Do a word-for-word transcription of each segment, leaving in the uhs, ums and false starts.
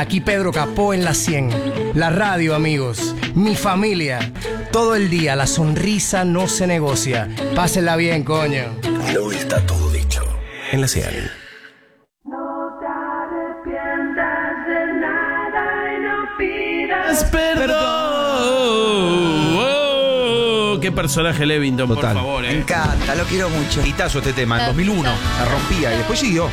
Aquí Pedro Capó en la cien. La radio, amigos. Mi familia. Todo el día la sonrisa no se negocia. Pásenla bien, coño. No está todo dicho. En la cien. No te arrepientas de nada y no pidas Perdón. Oh, qué personaje Levington, Total. por favor. Me Eh. encanta, lo quiero mucho. Hitazo este tema, en dos mil uno. La rompía y después siguió.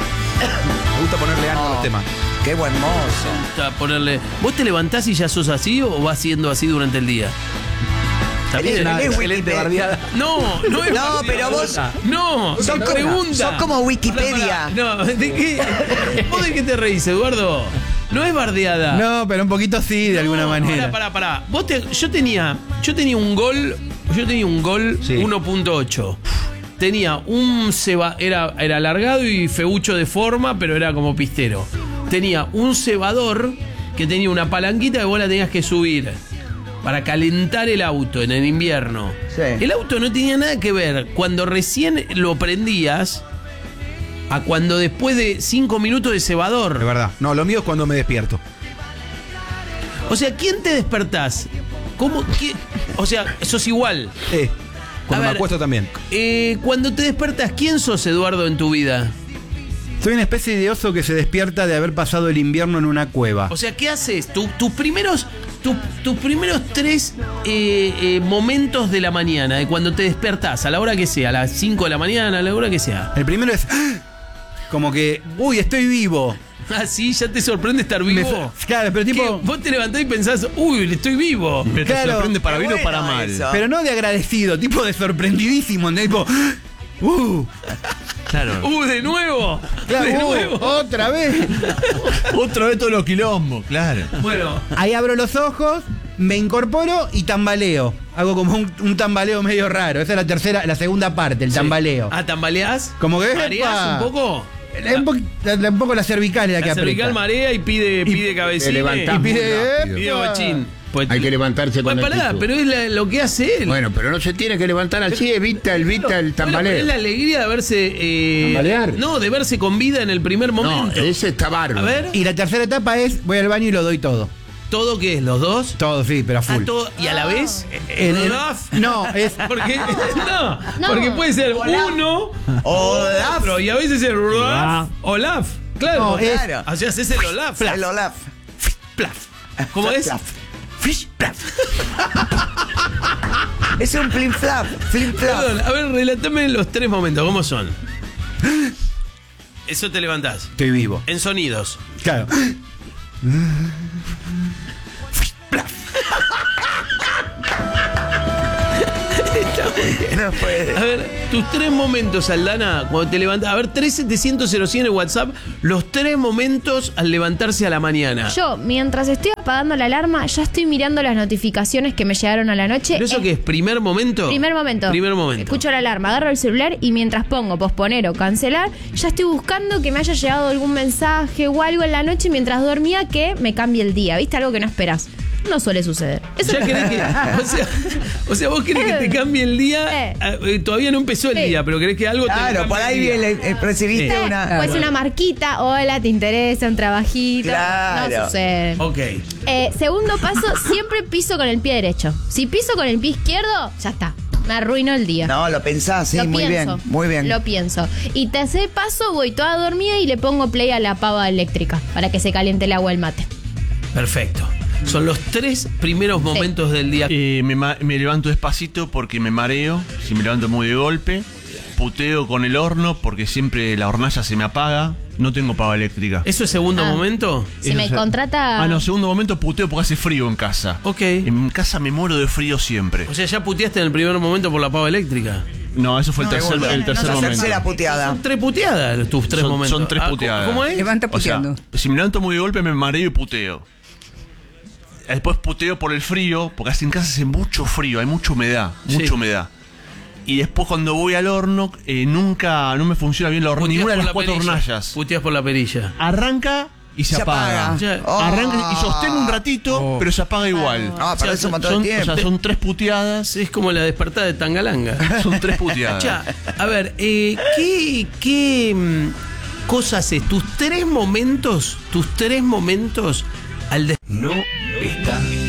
Me gusta ponerle ánimo a los temas. Qué buen mozo. A ponerle. ¿Vos te levantás y ya sos así o vas siendo así durante el día? También Él es- él es Excelente Wikipedia. bardeada. No, no es No, bardeada. pero vos- No, Sos son como- preguntas. sos como Wikipedia. No, ¿de qué? ¿Vos de qué te reís, Eduardo? No es bardeada. No, pero un poquito sí, de alguna manera. Pará, pará, pará. Vos te- yo tenía, yo tenía un gol, yo tenía un gol Sí. uno punto ocho. Tenía un ceba, era, era alargado y feucho de forma, pero era como pistero. Tenía un cebador que tenía una palanquita que vos la tenías que subir para calentar el auto en el invierno. Sí. El auto no tenía nada que ver cuando recién lo prendías a cuando después de cinco minutos de cebador. De verdad. No, lo mío es cuando me despierto. O sea, ¿quién te despertás? ¿Cómo? ¿Qué? O sea, sos igual. Eh, cuando A me ver. acuesto también. Eh, cuando te despertás, ¿quién sos, Eduardo, en tu vida? Soy una especie de oso que se despierta de haber pasado el invierno en una cueva. O sea, ¿qué haces? Tu- tus primeros, tu- tus primeros tres eh, eh, momentos de la mañana, de cuando te despertás, a la hora que sea, a las cinco de la mañana, a la hora que sea. El primero es ¡ah! Como que, uy, estoy vivo. Ah, sí, ya te sorprende estar Me- vivo. claro, pero ¿Qué? tipo, Vos te levantás y pensás, uy, estoy vivo. Pero te Claro. sorprende para Qué bien o para bueno mal. eso. pero no de agradecido, tipo de sorprendidísimo, ¿entendés? Tipo, uh, Claro. Uh, de nuevo. claro, de uh, nuevo. otra vez. Otra vez todos los quilombos, claro. Bueno, Ahí abro los ojos, me incorporo y tambaleo. Hago como un, un tambaleo medio raro. Esa es la tercera, la segunda parte, el tambaleo. ah, ¿tambaleás? Como que ¿Mareás ¡epa! un poco? Es un, poqu- un poco la cervical es la, La que cervical aprieta. marea y pide, Y pide cabecita. te levantás Y muy pide, rápido. Pide ¡epa! bochín. Pues- Hay que levantarse Bueno, con pará, actitud. pero es la- lo que hace él. Bueno, pero no se tiene que levantar así, evita, evita el Bueno, pero tambaleo. es la alegría de verse. eh, ¿Tambalear? No, de verse con vida en el primer No, momento. ese está bárbaro. A ver, Y la tercera etapa es, voy al baño y lo doy todo. ¿todo qué es? ¿Los dos? Todo, sí, pero a Ah, full. todo, ¿y a la vez? En el- Olaf. no, es... Porque, no, No. porque puede ser uno Olaf. otro, y a veces es Olaf. Olaf, claro. No, es- Claro. O sea, haces el Olaf. El Olaf. Plaf. ¿Cómo es? Flap. Fish, plaf. Es un flim flap. Flim flap. Perdón, a ver, relatame los tres momentos, ¿cómo son? Eso te levantás. Estoy vivo. En sonidos. Claro. No puede. A ver, tus tres momentos, Aldana, cuando te levantás. A ver, tres setecientos cero cien en WhatsApp, los tres momentos al levantarse a la mañana. Yo, mientras estoy apagando la alarma, ya estoy mirando las notificaciones que me llegaron a la noche. ¿Pero eso Eh, qué es? ¿Primer momento? Primer momento. Primer momento. Escucho la alarma, agarro el celular y mientras pongo posponer o cancelar, ya estoy buscando que me haya llegado algún mensaje o algo en la noche mientras dormía que me cambie el día. ¿Viste? Algo que no esperás. No suele suceder. Eso Ya no- querés que, o, sea, o sea, vos querés que te cambie el día. Eh. eh, todavía no empezó el Sí. día, pero querés que algo te Claro, cambie por el ahí día. viene, eh, recibiste Sí. una. Pues una marquita, hola, ¿te interesa un trabajito? Claro. No sucede. Ok. Eh, segundo paso, siempre piso con el pie derecho. Si piso con el pie izquierdo, ya está. Me arruinó el día. No, lo pensás, sí, Lo muy pienso. bien, muy bien. Lo pienso. Y tercer paso, voy toda dormida y le pongo play a la pava eléctrica para que se caliente el agua del mate. Perfecto. Son los tres primeros momentos del día. Eh, me, ma- me levanto despacito porque me mareo. Si me levanto muy de golpe. Puteo con el horno porque siempre la hornalla se me apaga. No tengo pava eléctrica. ¿Eso es segundo Ah. momento? Si Eso me se- contrata. Ah, no, segundo momento puteo porque hace frío en casa. Ok. En casa me muero de frío siempre. O sea, ya puteaste en el primer momento por la pava eléctrica. No, eso fue el No, tercer, segundo. el tercer La momento. tercera puteada. Son tres puteadas tus tres Son- momentos. son tres Ah, puteadas. ¿Cómo es? Levanta O sea, puteando. si me levanto muy de golpe me mareo y puteo. Después puteo por el frío, porque así en casa hace mucho frío, hay mucha humedad, mucha Sí. humedad. Y después cuando voy al horno, eh, nunca, no me funciona bien la hornalla, Puteás ninguna de por las la cuatro perilla. hornallas. Puteas por la perilla. Arranca y se, Se apaga. apaga. Ya. Oh. Arranca y sostengo un ratito, pero se apaga igual. Ah, pero O sea, eso un montón Son, de o tiempo. sea, son tres puteadas. Es como la despertada de Tangalanga. Son tres puteadas. Ya, a ver, eh, ¿qué, qué, mm, cosas es tus tres momentos, tus tres momentos al des- No está